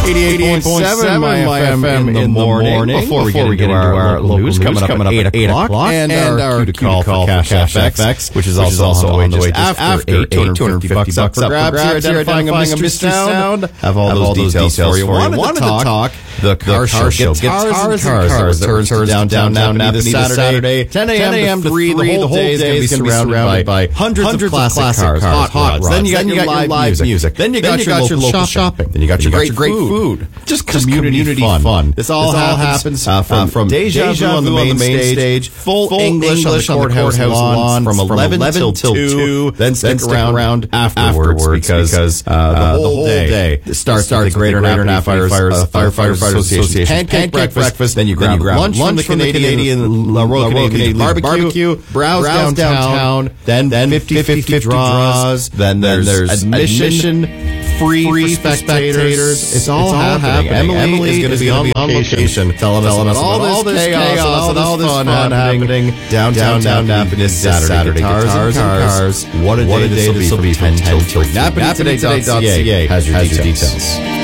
88.7 my FM in the morning. Before we get into our local news coming up at 8 o'clock. And our cue to call for Cash FX, which is also on the way just after $250 up for grabs. Here identifying a mystery sound. Have all those details for you. Wanted to talk the car show. Guitars and Cars that returns downtown Napanee this Saturday, 10 a.m. to 3. The whole day is going to be surrounded by hundreds of classic cars, hot rods. Then you got your live music. Then you got your local shopping. Then you got your great food. Just community fun. This all happens from Deja Vu on the main stage, full English on the courthouse lawn from 11 till 2. Then stick around afterwards because the whole day starts at the Greater Napanee Firefighters Association pancake breakfast. Then you grab lunch from the Royal Canadian Barbecue, browse downtown, then 50-50 draws, then there's admission free for spectators. It's all happening. Emily is going to be on location telling us all this chaos and all this fun happening downtown Napanee this Saturday. Guitars and Cars. What a day this will be. 10 till 3. NapaneeToday.ca has your details.